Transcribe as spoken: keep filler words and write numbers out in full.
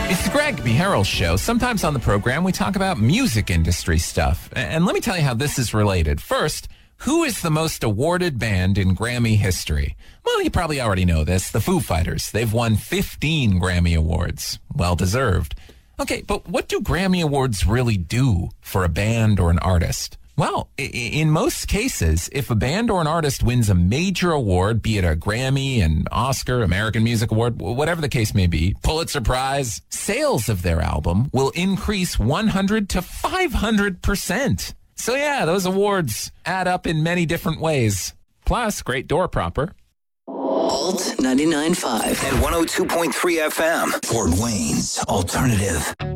It's the Greg Mihails Show. Sometimes on the program, we talk about music industry stuff. And let me tell you how this is related. First, who is the most awarded band in Grammy history? Well, you probably already know this. The Foo Fighters. They've won fifteen Grammy Awards. Well deserved. Okay, but what do Grammy Awards really do for a band or an artist? Well, in most cases, if a band or an artist wins a major award, be it a Grammy, an Oscar, American Music Award, whatever the case may be, Pulitzer Prize, sales of their album will increase one hundred to five hundred percent. So yeah, those awards add up in many different ways. Plus, great door propper. Alt ninety-nine point five and one oh two point three F M. Fort Wayne's Alternative.